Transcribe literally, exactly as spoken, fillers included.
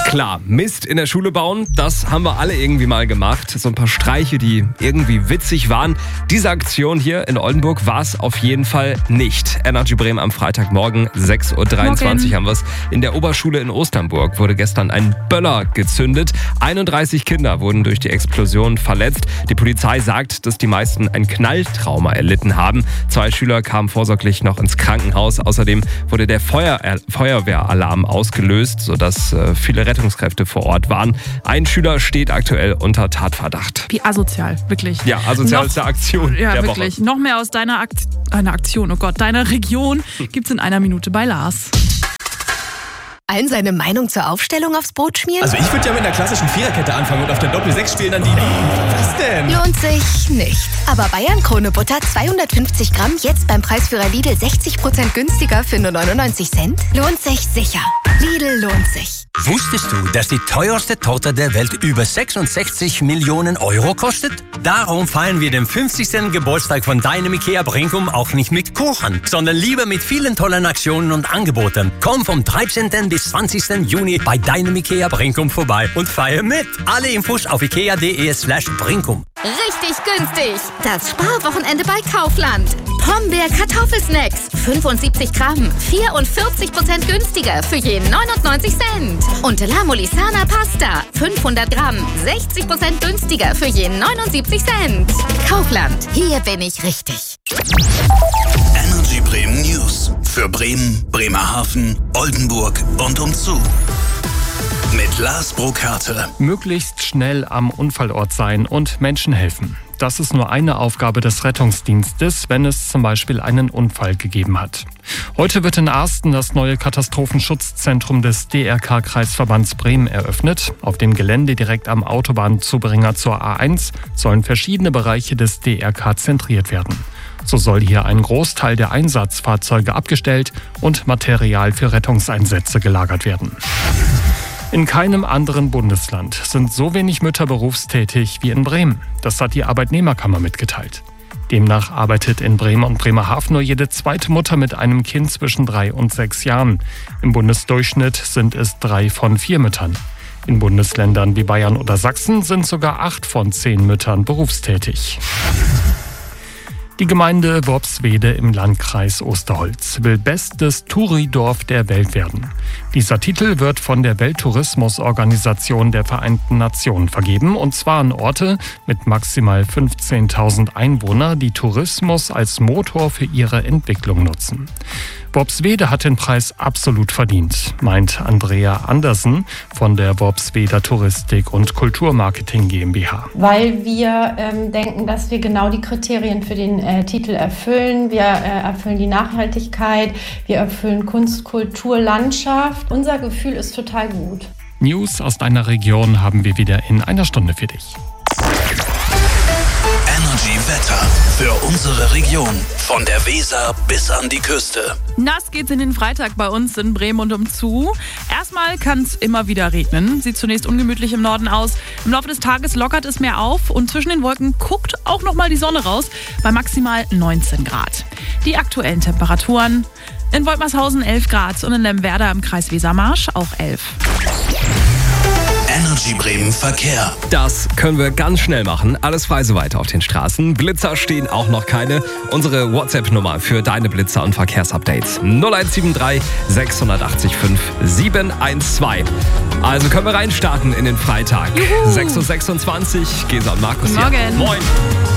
Klar, Mist in der Schule bauen, das haben wir alle irgendwie mal gemacht. So ein paar Streiche, die irgendwie witzig waren. Diese Aktion hier in Oldenburg war es auf jeden Fall nicht. Energy Bremen am Freitagmorgen, sechs Uhr dreiundzwanzig haben wir es. In der Oberschule in Osternburg wurde gestern ein Böller gezündet. einunddreißig Kinder wurden durch die Explosion verletzt. Die Polizei sagt, dass die meisten ein Knalltrauma erlitten haben. Zwei Schüler kamen vorsorglich noch ins Krankenhaus. Außerdem wurde der Feuer- Feuerwehralarm ausgelöst, sodass äh, viele Rettungskräfte vor Ort waren. Ein Schüler steht aktuell unter Tatverdacht. Wie asozial, wirklich. Ja, asozialste Aktion Ja, der wirklich. Woche. Noch mehr aus deiner Akt eine Aktion, oh Gott, deiner Region gibt's in einer Minute bei Lars. Allen seine Meinung zur Aufstellung aufs Brot schmieren? Also ich würde ja mit einer klassischen Viererkette anfangen und auf der Doppel sechs spielen dann die... Was denn? Lohnt sich nicht. Aber Bayern Krone Butter zweihundertfünfzig Gramm jetzt beim Preisführer Lidl sechzig Prozent günstiger für nur neunundneunzig Cent? Lohnt sich sicher. Lidl lohnt sich. Wusstest du, dass die teuerste Torte der Welt über sechsundsechzig Millionen Euro kostet? Darum feiern wir den fünfzigsten Geburtstag von deinem IKEA Brinkum auch nicht mit Kuchen, sondern lieber mit vielen tollen Aktionen und Angeboten. Komm vom dreizehnten bis zwanzigsten Juni bei deinem IKEA Brinkum vorbei und feier mit. Alle Infos auf ikea.de slash Brinkum. Richtig günstig. Das Sparwochenende bei Kaufland. Pombeer Kartoffelsnacks. fünfundsiebzig Gramm. vierundvierzig Prozent günstiger für je neunundneunzig Cent. Und La Molisana Pasta. fünfhundert Gramm. sechzig Prozent günstiger für je neunundsiebzig Cent. Kaufland. Hier bin ich richtig. Energy Bremen News. Für Bremen, Bremerhaven, Oldenburg und umzu. Mit Lars Brokarte. Möglichst schnell am Unfallort sein und Menschen helfen. Das ist nur eine Aufgabe des Rettungsdienstes, wenn es zum Beispiel einen Unfall gegeben hat. Heute wird in Arsten das neue Katastrophenschutzzentrum des D R K-Kreisverbands Bremen eröffnet. Auf dem Gelände direkt am Autobahnzubringer zur A eins sollen verschiedene Bereiche des D R K zentriert werden. So soll hier ein Großteil der Einsatzfahrzeuge abgestellt und Material für Rettungseinsätze gelagert werden. In keinem anderen Bundesland sind so wenig Mütter berufstätig wie in Bremen. Das hat die Arbeitnehmerkammer mitgeteilt. Demnach arbeitet in Bremen und Bremerhaven nur jede zweite Mutter mit einem Kind zwischen drei und sechs Jahren. Im Bundesdurchschnitt sind es drei von vier Müttern. In Bundesländern wie Bayern oder Sachsen sind sogar acht von zehn Müttern berufstätig. Die Gemeinde Worpswede im Landkreis Osterholz will bestes Touridorf der Welt werden. Dieser Titel wird von der Welttourismusorganisation der Vereinten Nationen vergeben, und zwar an Orte mit maximal fünfzehntausend Einwohnern, die Tourismus als Motor für ihre Entwicklung nutzen. Worpswede hat den Preis absolut verdient, meint Andrea Andersen von der Worpsweder Touristik- und Kulturmarketing GmbH. Weil wir ähm, denken, dass wir genau die Kriterien für den äh, Titel erfüllen. Wir äh, erfüllen die Nachhaltigkeit, wir erfüllen Kunst, Kultur, Landschaft. Unser Gefühl ist total gut. News aus deiner Region haben wir wieder in einer Stunde für dich. Energy Wetter für unsere Region. Von der Weser bis an die Küste. Nass geht's in den Freitag bei uns in Bremen und umzu. Erstmal kann es immer wieder regnen. Sieht zunächst ungemütlich im Norden aus. Im Laufe des Tages lockert es mehr auf und zwischen den Wolken guckt auch nochmal die Sonne raus bei maximal neunzehn Grad. Die aktuellen Temperaturen: in Woltmershausen elf Grad und in Lemwerder im Kreis Wesermarsch auch elf. Energy Bremen Verkehr. Das können wir ganz schnell machen. Alles frei soweit auf den Straßen. Blitzer stehen auch noch keine. Unsere WhatsApp-Nummer für deine Blitzer und Verkehrsupdates: null eins sieben drei sechs acht fünf sieben eins zwei. Also können wir reinstarten in den Freitag. Juhu. sechs Uhr sechsundzwanzig. Gesa und Markus Guten Morgen. hier. Moin.